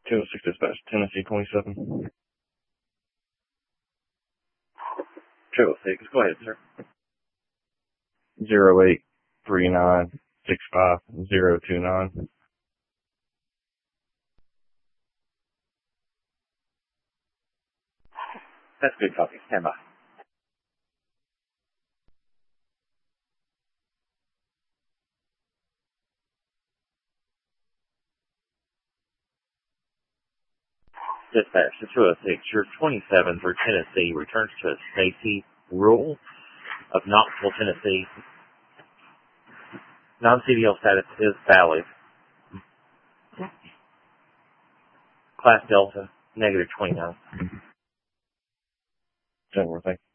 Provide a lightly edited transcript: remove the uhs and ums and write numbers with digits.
206 dispatch, Tennessee 27. 206, go ahead, sir. 083965 That's good copy. Stand by. Dispatch to 206, your 27 through Tennessee returns to Stacy Rule of Knoxville, Tennessee. Non-CDL status is valid. Class Delta, -29. Gentlemen, thank you.